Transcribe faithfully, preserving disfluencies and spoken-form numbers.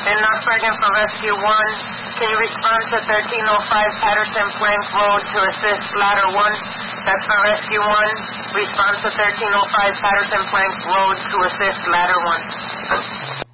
In North Bergen for Rescue one, can you respond to thirteen oh five Patterson Plank Road to assist Ladder one? That's for Rescue one. Respond to thirteen oh five Patterson Plank Road to assist Ladder one.